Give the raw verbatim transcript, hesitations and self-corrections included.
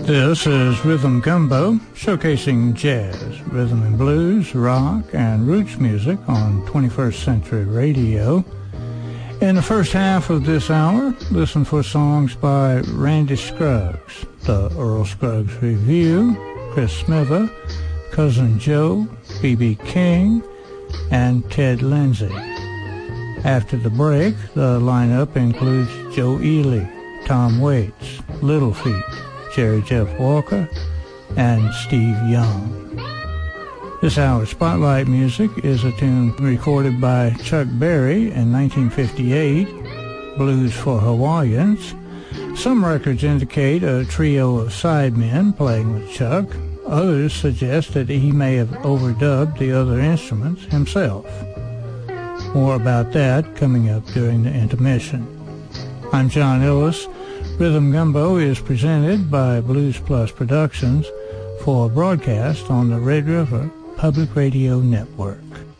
This is Rhythm Gumbo, showcasing jazz, rhythm and blues, rock, and roots music on twenty-first Century Radio. In the first half of this hour, listen for songs by Randy Scruggs, the Earl Scruggs Review, Chris Smither, Cousin Joe, B B King, and Ted Lindsay. After the break, the lineup includes Joe Ely, Tom Waits, Little Feat, Jerry Jeff Walker, and Steve Young. This hour's Spotlight music is a tune recorded by Chuck Berry in nineteen fifty-eight, Blues for Hawaiians. Some records indicate a trio of sidemen playing with Chuck. Others suggest that he may have overdubbed the other instruments himself. More about that coming up during the intermission. I'm John Ellis. Rhythm Gumbo is presented by Blues Plus Productions for broadcast on the Red River Public Radio Network.